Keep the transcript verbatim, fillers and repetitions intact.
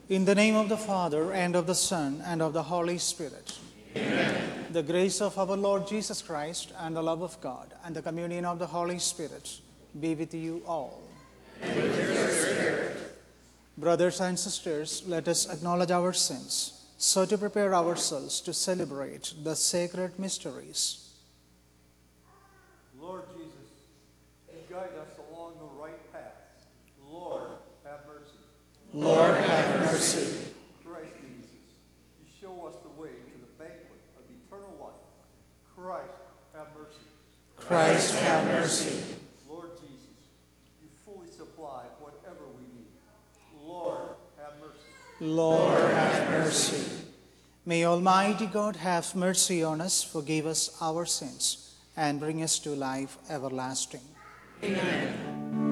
In the name of the Father, and of the Son, and of the Holy Spirit. Amen. The grace of our Lord Jesus Christ, and the love of God, and the communion of the Holy Spirit be with you all. And with your spirit. Brothers and sisters, let us acknowledge our sins, so to prepare ourselves to celebrate the sacred mysteries. Lord Jesus, you guide us along the right path. Lord, have mercy. Lord, have mercy. Christ Jesus, you show us the way to the banquet of eternal life. Christ, have mercy. Christ, have mercy. Lord Jesus, you fully supply whatever we need. Lord, have mercy. Lord, have mercy. May Almighty God have mercy on us, forgive us our sins, and bring us to life everlasting. Amen.